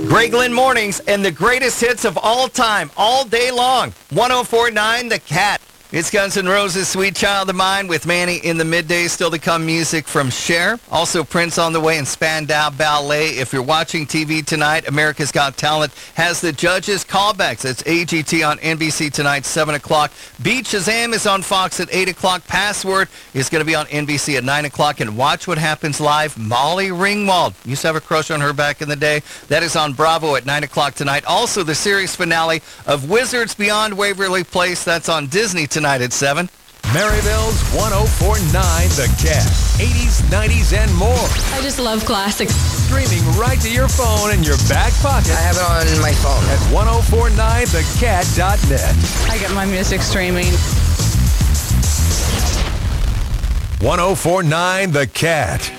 Greg Lynn Mornings and the greatest hits of all time, all day long. 104.9 The Cat. It's Guns N' Roses' Sweet Child of Mine with Manny in the midday. Still to come, music from Cher. Also Prince on the way and Spandau Ballet. If you're watching TV tonight, America's Got Talent has the judges' callbacks. That's AGT on NBC tonight, 7 o'clock. Beat Shazam is on Fox at 8 o'clock. Password is going to be on NBC at 9 o'clock. And Watch What Happens Live, Molly Ringwald. Used to have a crush on her back in the day. That is on Bravo at 9 o'clock tonight. Also, the series finale of Wizards Beyond Waverly Place. That's on Disney tonight at 7. Maryville's 104.9 The Cat. 80s, 90s, and more. I just love classics. Streaming right to your phone in your back pocket. I have it on my phone. At 1049thecat.net. I get my music streaming. 1049 The Cat.